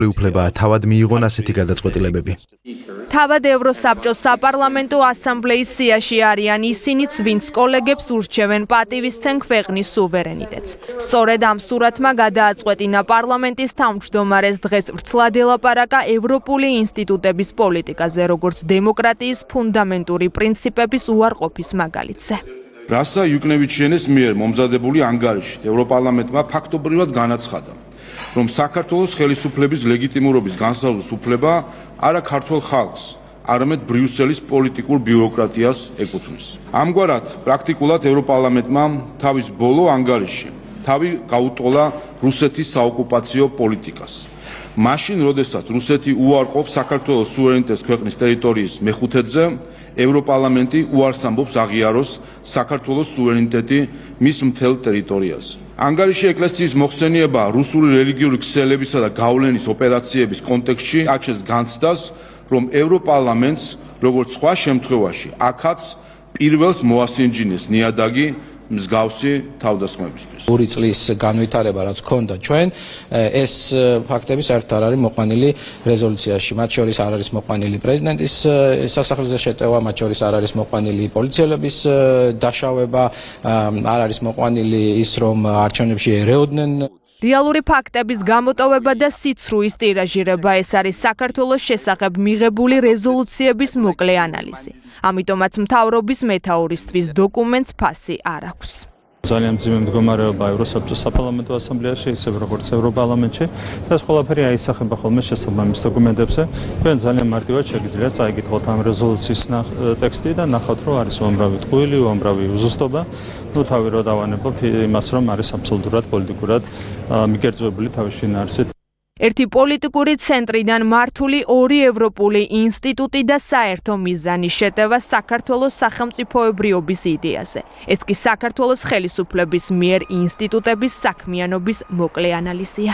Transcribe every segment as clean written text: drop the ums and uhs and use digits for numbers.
უფლება თავად მიიღონ ასეთი გადაწყვეტილებები. თავად ევროსაბჭოს საპარლამენტო ასამბლეის სიაში არიან ისინიც, ვინც კოლეგებს ურჩევენ პატივისცემ ქვეყნის სუვერენიტეტს. სწორედ ამ სურათმა გადააწყვეტინა პარლამენტის თავმჯდომარეს დღეს ვრცლად ელაპარაკა ევროპული ინსტიტუტების პოლიტიკაზე, როგორც დემოკრატიის ფუნდამენტური პრინციპების უარყოფის მაგალითზე. რასა იუკნევიჩიანის მიერ მომზადებული ანგარიშით ევროპარლამენტმა ფაქტობრივად განაცხადა, რომ საქართველოს ხელისუფლების ლეგიტიმურობის განსაზღვრის უფლება არა ქართულ ხალხს, არამედ ბრიუსელის პოლიტიკურ ბიუროკრატიას ეკუთვნის. ამგვარად, პრაქტიკულად ევროპარლამენტმა თავის ბოლო ანგარიში თავი გაუტოლა რუსეთის საოკუპაციო პოლიტიკას. მაშინ, როდესაც რუსეთი უარყოფს საქართველოს სუვერენიტეტს ქვეყნის ტერიტორიის მეხუთედზე, ევროპარლამენტი უარს ამბობს აღიაროს საქართველოს სუვერენიტეტი მის მთელ ტერიტორიაზე. ანგარიში ეკლესიის მოხსენიება რუსული რელიგიური ქსელებისა და გავლენის ოპერაციების კონტექსტში აჩენს განცდას, რომ ევროპარლამენტს, როგორც სხვა შემთხვევაში, აქაც პირველს მოასინჯინეს ნიადაგი მსგავსი თავდასხმებისთვის. 2 წლის განვითარება რაც ქონდა ჩვენ, ეს ფაქტები საერთოდ არ არის მოყვანილი რეზოლუციაში. მათ შორის არ არის მოყვანილი პრეზიდენტის სასახლეზე შეტევა, მათ შორის არ არის მოყვანილი პოლიციელების დაშავება, არ არის მოყვანილი ის, რომ არჩევნებში ერეოდნენ. რეალური ფაქტების გამოტოვება და სიცრუის ტირაჟირება ეს არის საქართველოს შესახებ მიღებული რეზოლუციების მოკლე ანალიზი. ამიტომაც მთავრობის მეთაურისთვის დოკუმენტს ფასი არ აქვს. ძალიან მძიმე მდგომარეობა ევროსაბჭოს საპარლამენტო ასამბლეაში, ისევ როგორც ევროპარლამენტში და ეს ყველაფერი აისახება ხოლმე შესაბამის დოკუმენტებზე. თქვენ ძალიან მარტივად შეგიძლიათ წაიგითხოთ ამ რეზოლუციის ტექსტი და ნახავთ, რომ არის უამრავი ტყუილი, უამრავი უზუსტობა. თავი რო დავანებობთ იმას, რომ არის აბსოლუტურად პოლიტიკურად მიგერძვებული თავის შინაარსით. ერთი პოლიტიკური ცენტრიდან მართული 2 ევროპული ინსტიტუტი და საერთო მიზანის შეტევა საქართველოს სახელმწიფოებრიობის იდეაზე. ეს კი საქართველოს ხელისუფლების მიერ ინსტიტუტების საქმიანობის მოკლე ანალიზია.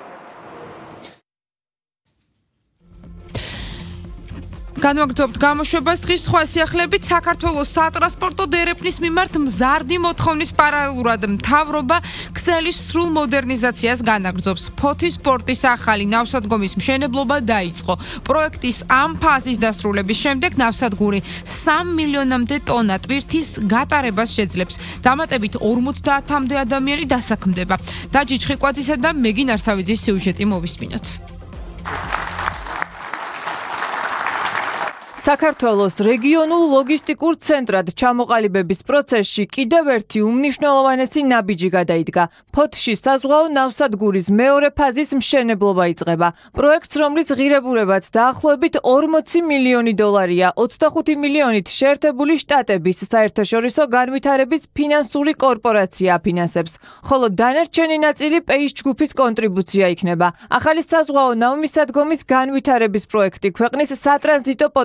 განვაგრძობთ გამოშვებას დღის სხვა სიახლეებით. საქართველოს სატრანსპორტო დერეფნის მიმართ მზარდი მოთხოვნის პარალელურად მთავრობა ქსელის სრულ მოდერნიზაციას განაგრძობს. ფოთის პორტის ახალი ნავსადგომის მშენებლობა დაიწყო. პროექტის ამ ფაზის დასრულების შემდეგ ნავსადგური 3 მილიონამდე ტონა ტვირთის გატარებას შეძლებს. დამატებით 50-მდე ადამიანი დასაქმდება. დაჯი ჩხიკვაძისა და მეგინ არსავიძის სიუჟეტი მოვისმინოთ. საქართველოს რეგიონულ ლოგისტიკურ ცენტრად ჩამოყალიბების პროცესში კიდევ ერთი უმნიშვნელოვანესი ნაბიჯი გადაიდგა. ფოთში საზღვაო ნავსადგურის მეორე ფაზის მშენებლობა იწყება. პროექტს, რომლის ღირებულებაც დაახლოებით 40 მილიონი დოლარია, 25 მილიონით შეერთებული შტატების საერთაშორისო განვითარების ფინანსური კორპორაცია აფინანსებს, ხოლო დანარჩენი ნაწილი პეის ჯგუფის კონტრიბუცია იქნება. ახალი საზღვაო ნავმისადგომის განვითარების პროექტი ქვეყნის სატრანზიტო